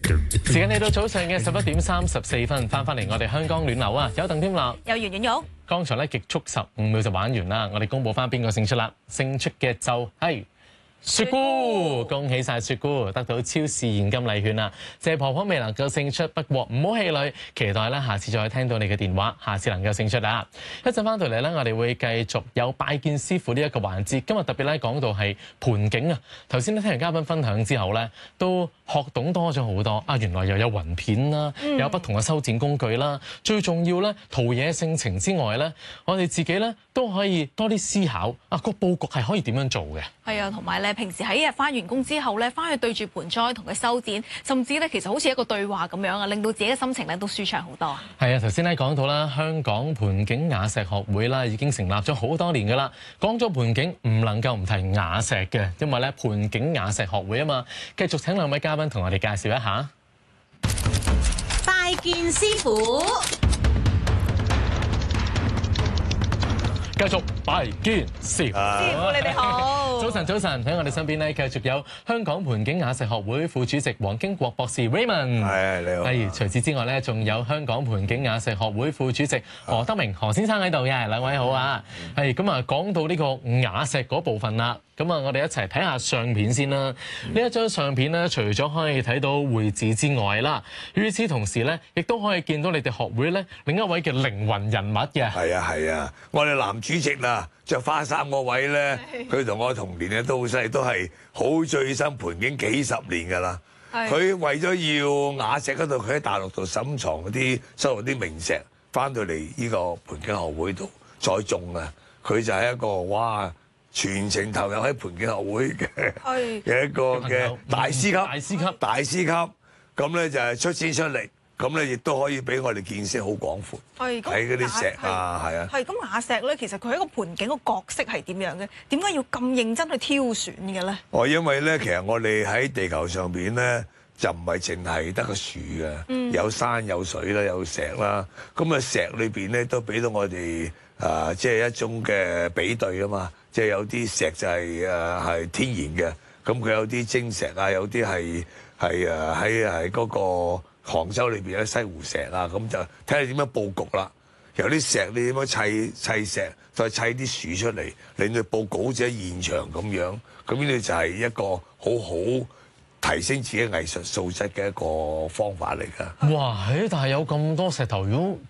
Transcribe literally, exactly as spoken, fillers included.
時間嚟到早上嘅十一點三十四分，翻返嚟我哋香港暖流啊，有鄧添立， 有袁婉玉。 剛才咧極速十五秒就玩完啦，我哋公佈翻邊個勝出啦？勝出嘅就係雪姑，恭喜晒雪姑得到超市現金禮券啦！謝婆婆未能夠勝出，不過唔好氣餒，期待咧下次再聽到你嘅電話，下次能夠勝出啦！一陣翻到嚟咧，我哋會繼續有拜見師傅呢一個環節。今日特別咧講到係盆景啊！頭先咧聽完嘉賓分享之後咧，都學懂多咗好多啊！原來又有雲片啦， 嗯、 有不同嘅修剪工具啦。最重要咧，陶冶性情之外咧，我哋自己咧都可以多啲思考啊！個佈局係可以點樣做嘅？ 係啊，同埋咧，平時喺一日翻完工之後咧，翻去對住盆栽同佢修剪，甚至咧其實好似一個對話咁樣啊，令到自己嘅心情咧都舒暢好多啊！係啊，頭先咧講到啦，香港盆景雅石學會啦已經成立咗好多年噶啦。講咗盆景唔能夠唔提雅石嘅，因為咧盆景雅石學會啊嘛。繼續請兩位嘉賓同我哋介紹一下。 拜見師傅。 繼續拜見師傅， 師傅你哋好。 早晨早晨，喺我哋身邊咧，繼續有香港盆景雅石學會副主席黃經國博士 Raymond。 係你好。 係除此之外咧，仲有香港盆景雅石學會副主席何德明何先生喺度嘅，兩位好啊。係咁啊，講到呢個雅石嗰部分啦。咁啊，我哋一齊睇下相片先啦。呢、嗯、一張相片咧，除咗可以睇到會址之外啦，與此同時咧，亦都可以見到你哋學會咧另一位嘅靈魂人物嘅。 係啊係啊，我哋男主席啊，着花衫嗰位咧，佢同我同年嘅都好犀利，都係好醉心盆景幾十年㗎啦。佢為咗要雅石嗰度，佢喺大陸度沈藏嗰啲收錄啲名石，翻到嚟呢個盆景學會度再種啊。佢就係一個哇！全程投入喺盆景學會嘅嘅一個嘅大師級、大師級、大師級，咁咧就係出錢出力，咁咧亦都可以俾我哋見識好廣闊。係睇嗰啲石啊，係啊。 係咁雅石咧，其實佢喺個盆景個角色係點樣嘅？點解要咁認真去挑選嘅咧？ 哦，因為咧，其實我哋喺地球上邊咧，就唔係淨係得個樹嘅，嗯、有山有水啦，有石啦。咁啊，石裏邊咧都俾到我哋啊，即係一種嘅比對啊嘛。即係有啲石就係誒係天然嘅，咁佢有啲晶石啊，有啲係係誒喺喺嗰個杭州裏邊嘅西湖石啊，咁就睇你點樣佈局啦。由啲石你點樣砌砌石，再砌啲樹出嚟，令到佈局好似喺現場咁樣。咁呢啲就係一個好好提升自己藝術素質嘅一個方法嚟㗎。 哇！誒，但係有咁多石頭，如果